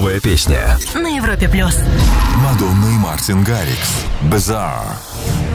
Новая песня на Европе+. Мадонна и Мартин Гаррикс. Bizarre.